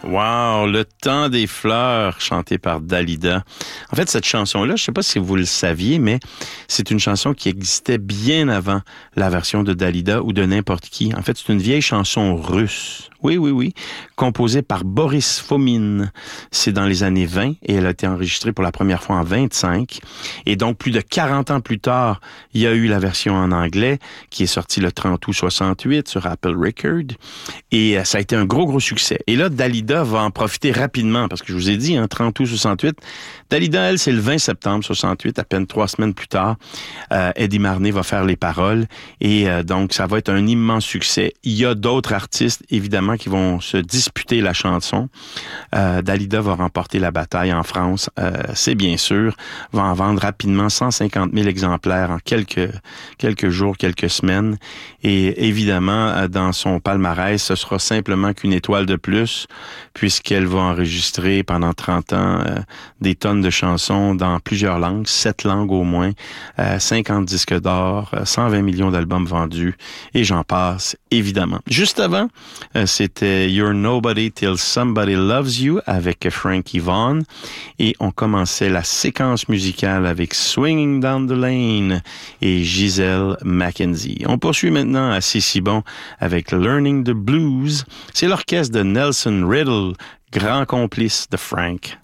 Wow, Le temps des fleurs, chanté par Dalida. En fait, cette chanson-là, je ne sais pas si vous le saviez, mais c'est une chanson qui existait bien avant la version de Dalida ou de n'importe qui. En fait, c'est une vieille chanson russe. Oui, composée par Boris Fomin. C'est dans les années 20 et elle a été enregistrée pour la première fois en 25. Et donc, plus de 40 ans plus tard, il y a eu la version en anglais qui est sortie le 30 août 68 sur Apple Records. Et ça a été un gros succès. Et là, Dalida va en profiter rapidement parce que je vous ai dit, 30 août 68. Dalida, elle, c'est le 20 septembre 68, à peine 3 semaines plus tard. Eddie Marnay va faire les paroles et donc ça va être un immense succès. Il y a d'autres artistes, évidemment, qui vont se disputer la chanson. Dalida va remporter la bataille en France, c'est bien sûr. Va en vendre rapidement 150 000 exemplaires en quelques jours, quelques semaines. Et évidemment, dans son palmarès, ce sera simplement qu'une étoile de plus, puisqu'elle va enregistrer pendant 30 ans des tonnes de chansons dans plusieurs langues, 7 langues au moins, 50 disques d'or, 120 millions d'albums vendus, et j'en passe, évidemment. Juste avant, c'était You're Nobody Till Somebody Loves You avec Frankie Vaughan, et on commençait la séquence musicale avec Swinging Down the Lane et Giselle McKenzie. On poursuit maintenant à Si Bon avec Learning the Blues. C'est l'orchestre de Nelson Riddle, grand complice de Frank